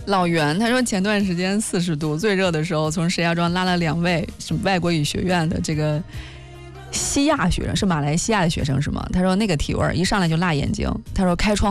老袁他说前段时间40度最热的时候，从石家庄拉了2位什么外国语学院的这个西亚学生，是马来西亚的学生是吗？他说那个体味一上来就辣眼睛，他说开窗